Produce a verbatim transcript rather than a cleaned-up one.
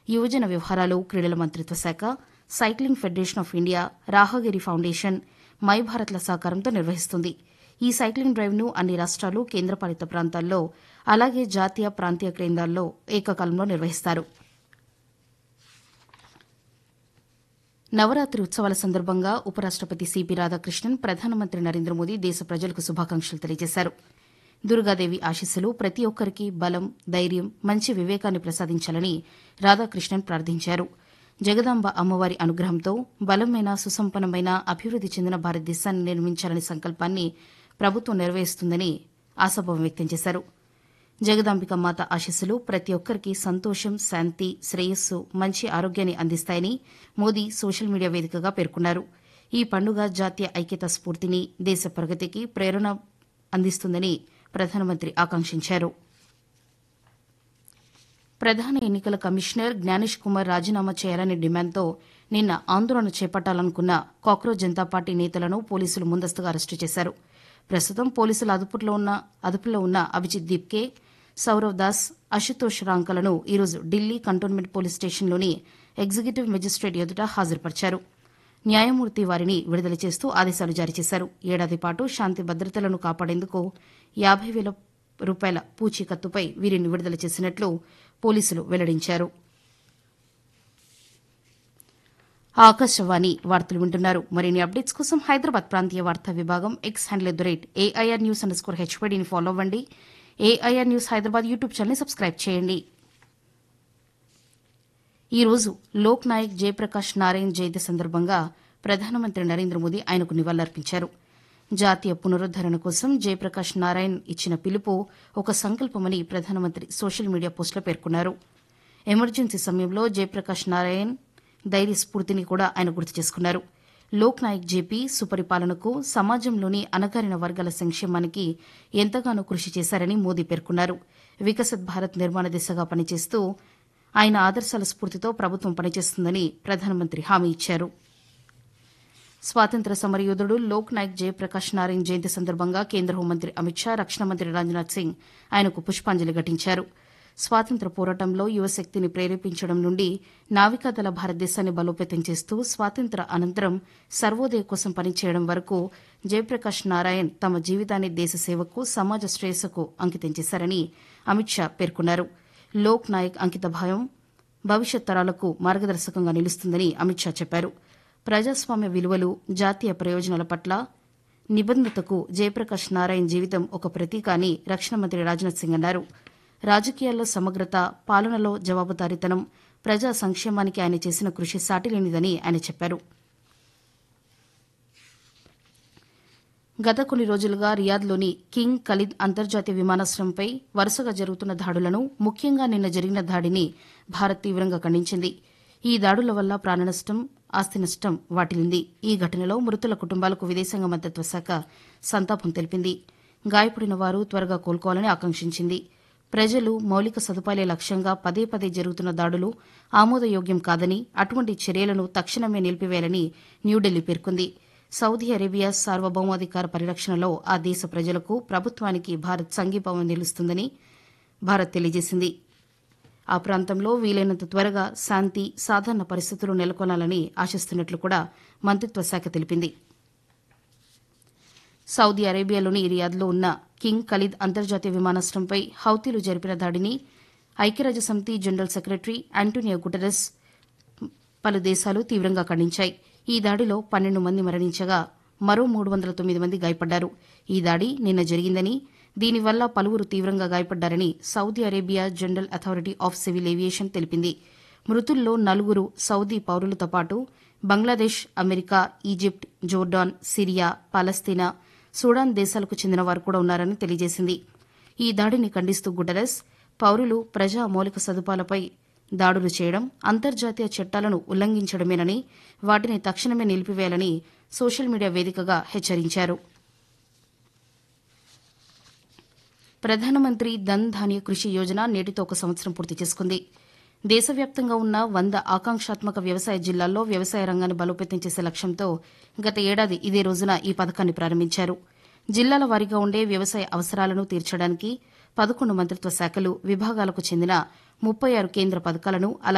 యువజన వ్యవహారాలు క్రీడల మంత్రిత్వ శాఖ, cycling federation of India, Rahagiri foundation, my భారత్ల సహకారంతో నిర్వహిస్తుంది. ఈ సైక్లింగ్ డ్రైవ్ను అన్ని రాష్ట్రాలు, కేంద్రపాలిత ప్రాంతాల్లో అలాగే జాతీయ, ప్రాంతీయ కేంద్రాల్లో ఏకకాలంలో నిర్వహిస్తారు. నవరాత్రి ఉత్సవాల సందర్భంగా ఉపరాష్టపతి సిపి రాధాకృష్ణన్ ప్రధానమంత్రి నరేంద్ర మోదీ దేశ ప్రజలకు శుభాకాంక్షలు తెలియజేశారు. దుర్గాదేవి ఆశీస్సులు ప్రతి ఒక్కరికి బలం, ధైర్యం, మంచి వివేకాన్ని ప్రసాదించాలని రాధాకృష్ణన్ ప్రార్థించారు. జగదాంబ అమ్మవారి అనుగ్రహంతో బలమైన, సుసంపన్నమైన, అభివృద్ది చెందిన భారతదేశాన్ని నిర్మించాలనే సంకల్పాన్ని ప్రభుత్వం నెరవేరుస్తుందని ఆశాభావం వ్యక్తం చేశారు. జగదాంబిక మాత ఆశీస్సులు ప్రతి ఒక్కరికి సంతోషం, శాంతి, శ్రేయస్సు, మంచి ఆరోగ్యాన్ని అందిస్తాయని మోదీ సోషల్ మీడియా వేదికగా పేర్కొన్నారు. ఈ పండుగ జాతీయ ఐక్యతా స్ఫూర్తిని, దేశ ప్రగతికి ప్రేరణ అందిస్తుందని ప్రధానమంత్రి ఆకాంక్షించారు. ప్రధాన ఎన్నికల కమిషనర్ జ్ఞానేష్ కుమార్ రాజీనామా చేయాలనే డిమాండ్తో నిన్న ఆందోళన చేపట్టాలనుకున్న కాక్రోచ్ జనతా పార్టీ నేతలను పోలీసులు ముందస్తుగా అరెస్టు చేశారు. ప్రస్తుతం పోలీసుల అదుపులో ఉన్న అదుపులో ఉన్న అభిజిత్ దీప్కే, సౌరవ్ దాస్, అశుతోష్ రాంకలను ఈరోజు Delhi cantonment police స్టేషన్లోని executive magistrate ఎదుట హాజరుపరిచారు. న్యాయమూర్తి వారిని విడుదల చేస్తూ ఆదేశాలు జారీ చేశారు. ఏడాది పాటు శాంతి భద్రతలను కాపాడేందుకు యాబై వేల రూపాయల పూచీకత్తుపై వీరిని విడుదల చేసినట్లు పోలీసులు వెల్లడించారు. ఆకాశవాణి వార్తలు వింటున్నారు. మరిన్ని అప్డేట్స్ కోసం హైదరాబాద్ ప్రాంతీయ వార్తా విభాగం X handle at the rate AIR news under score హెచ్పీడీని follow అవ్వండి. ఏఐఆర్ న్యూస్ హైదరాబాద్ యూట్యూబ్ ఛానల్ని సబ్స్క్రైబ్ చేయండి. ఈ రోజు లోక్ నాయక్ జయప్రకాష్ నారాయణ్ జయంతి సందర్భంగా ప్రధానమంత్రి నరేంద్ర మోదీ ఆయనకు నివాళులర్పించారు. జాతీయ పునరుద్దరణ కోసం జయప్రకాష్ నారాయణ్ ఇచ్చిన పిలుపు ఒక సంకల్పమని ప్రధానమంత్రి సోషల్ మీడియా పోస్టులో పేర్కొన్నారు. ఎమర్జెన్సీ సమయంలో జయప్రకాష్ నారాయణ్ ధైర్య స్ఫూర్తిని కూడా ఆయన గుర్తు చేసుకున్నారు. లోక్ నాయక్ జేపీ సుపరిపాలనకు, సమాజంలోని అణగారిన వర్గాల సంక్షేమానికి ఎంతగానో కృషి చేశారని మోదీ పేర్కొన్నారు. వికసిత్ భారత్ నిర్మాణ దిశగా పనిచేస్తూ ఆయన ఆదర్శాల స్ఫూర్తితో ప్రభుత్వం పనిచేస్తుందని ప్రధానమంత్రి హామీ ఇచ్చారు. స్వాతంత్ర్య సమరయోధుడు లోక్ నాయక్ జయప్రకాష్ నారాయణ్ జయంతి సందర్భంగా కేంద్ర హోంమంత్రి అమిత్ షా, రక్షణ మంత్రి రాజ్నాథ్ సింగ్ ఆయనకు పుష్పాంజలి ఘటించారు. స్వాతంత్ర పోరాటంలో యువశక్తిని ప్రేరేపించడం నుండి నావికాదళ భారతదేశాన్ని బలోపేతం చేస్తూ స్వాతంత్ర అనంతరం సర్వోదయ కోసం పనిచేయడం వరకు జయప్రకాష్ నారాయణ్ తమ జీవితాన్ని దేశ సేవకు, సమాజ శ్రేయస్సుకు అంకితం చేశారని అమిత్ షా పేర్కొన్నారు. లోక్ నాయక్ అంకితభావం భవిష్యత్ తరాలకు మార్గదర్శకంగా నిలుస్తుందని అమిత్ షా చెప్పారు. ప్రజాస్వామ్య విలువలు, జాతీయ ప్రయోజనాల పట్ల నిబద్దతకు జయప్రకాష్ నారాయణ్ జీవితం ఒక ప్రతీక అని రక్షణ మంత్రి రాజ్నాథ్ సింగ్ అన్నారు. రాజకీయాల్లో సమగ్రత, పాలనలో జవాబుదారీతనం, ప్రజా సంక్షేమానికి ఆయన చేసిన కృషి సాటిలేనిదని ఆయన చెప్పారు. గత కొన్ని రోజులుగా రియాద్లోని కింగ్ ఖలీద్ అంతర్జాతీయ విమానాశ్రయంపై వరుసగా జరుగుతున్న దాడులను, ముఖ్యంగా నిన్న జరిగిన దాడిని భారత్ తీవ్రంగా ఖండించింది. ఈ దాడుల వల్ల ప్రాణనష్టం, ఆస్తి నష్టం వాటిల్లింది. ఈ ఘటనలో మృతుల కుటుంబాలకు విదేశాంగ మంత్రిత్వ శాఖ సంతాపం తెలిపింది. గాయపడిన వారు త్వరగా కోలుకోవాలని ఆకాంక్షించింది. ప్రజలు, మౌలిక సదుపాయాలే లక్ష్యంగా పదే పదే జరుగుతున్న దాడులు ఆమోదయోగ్యం కాదని, అటువంటి చర్యలను తక్షణమే నిలిపివేయాలని న్యూఢిల్లీ పేర్కొంది. సౌదీ అరేబియా సార్వభౌమాధికార పరిరక్షణలో ఆ దేశ ప్రజలకు, ప్రభుత్వానికి భారత్ సంఘీభావం నిలుస్తుందని భారత్ తెలియజేసింది. ఆ ప్రాంతంలో వీలైనంత త్వరగా శాంతి, సాధారణ పరిస్థితులు నెలకొనాలని ఆశిస్తున్నట్లు కూడా మంత్రిత్వ శాఖ తెలిపింది. సౌదీ అరేబియాలోని రియాద్లో ఉన్న కింగ్ ఖలీద్ అంతర్జాతీయ విమానాశ్రయంపై హౌతీలు జరిపిన దాడిని ఐక్యరాజ్యసమితి జనరల్ సెక్రటరీ ఆంటోనియో గుటెరస్ పలు దేశాలు తీవ్రంగా ఖండించాయి. ఈ దాడిలో పన్నెండు మంది మరణించగా మరో మూడు వందల తొమ్మిది మంది గాయపడ్డారు. ఈ దాడి నిన్న జరిగిందని, దీనివల్ల పలువురు తీవ్రంగా గాయపడ్డారని Saudi Arabia general authority of civil aviation తెలిపింది. మృతుల్లో నలుగురు సౌదీ పౌరులతో పాటు Bangladesh, America, Egypt, Jordan, Syria, పాలస్తీనా, సూడాన్ దేశాలకు చెందిన వారు కూడా ఉన్నారని తెలియజేసింది. ఈ దాడిని ఖండిస్తూ గుటెరస్ పౌరులు, ప్రజా మౌలిక సదుపాయాలపై దాడులు చేయడం అంతర్జాతీయ చట్టాలను ఉల్లంఘించడమేనని, వాటిని తక్షణమే నిలిపివేయాలని సోషల్ మీడియా వేదికగా హెచ్చరించారు. ప్రధానమంత్రి ధన్ ధాన్య కృషి యోజన నేటితో ఒక సంవత్సరం పూర్తి చేసుకుంది. దేశవ్యాప్తంగా ఉన్న వంద ఆకాంక్షాత్మక వ్యవసాయ జిల్లాల్లో వ్యవసాయ రంగాన్ని బలోపేతం చేసే లక్ష్యంతో గత ఏడాది ఇదే రోజున ఈ పథకాన్ని ప్రారంభించారు. జిల్లాల వారీగా ఉండే వ్యవసాయ అవసరాలను తీర్చడానికి పదకొండు మంత్రిత్వ శాఖలు, విభాగాలకు చెందిన ముప్పై ఆరు కేంద్ర పథకాలను,